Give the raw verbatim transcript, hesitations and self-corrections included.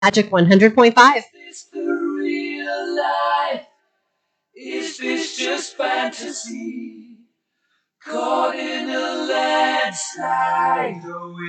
Magic one hundred point five. Is this the real life? Is this just fantasy? Caught in a landslide.